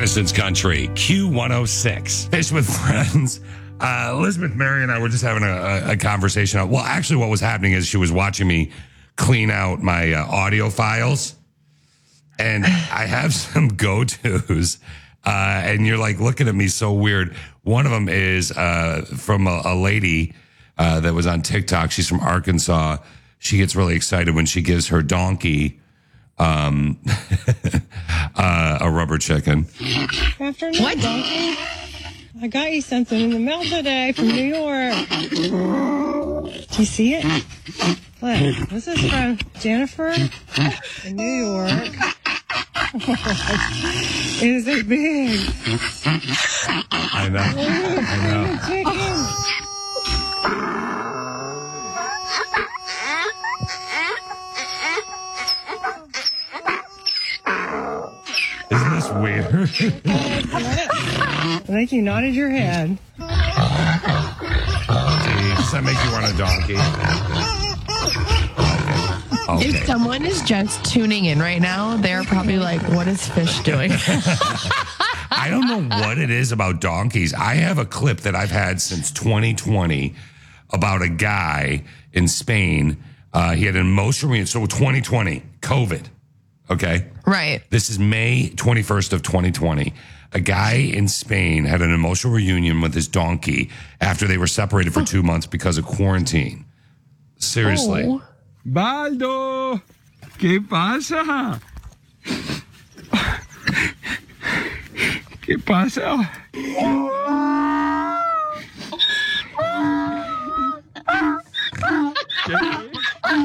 Madison's Country, Q106. Fish with Friends. Elizabeth, Mary, and I were just having a conversation. Well, actually, what was happening is she was watching me clean out my audio files. And I have some go-tos. And you're like looking at me so weird. One of them is from a lady that was on TikTok. She's from Arkansas. She gets really excited when she gives her donkey a rubber chicken. Afternoon, what? Donkey. I got you something in the mail today from New York. Do you see it? Look, this is from Jennifer in New York. Is it big? I know. Isn't this weird? I think you nodded your head. Does that make you want a donkey? Okay. If someone is just tuning in right now, they're probably like, what is Fish doing? I don't know what it is about donkeys. I have a clip that I've had since 2020 about a guy in Spain. He had an emotional reaction. So 2020, COVID. Okay. Right. This is May 21st of 2020. A guy in Spain had an emotional reunion with his donkey after they were separated for 2 months because of quarantine. Seriously. Oh. Baldo, ¿qué pasa? ¿Qué pasa?